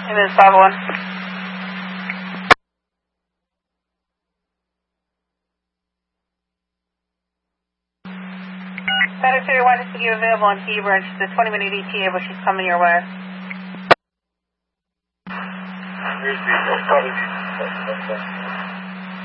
It is 5-1. Better 31 to you available on Hebron. She's a 20-minute ETA, but she's coming your way. Here's the